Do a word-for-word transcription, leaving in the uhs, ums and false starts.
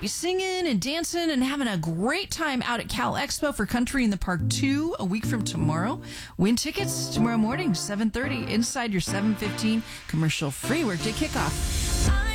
be singing and dancing and having a great time out at Cal Expo for Country in the Park two a week from tomorrow. Win tickets tomorrow morning, seven thirty, inside your seven fifteen commercial free workday kickoff.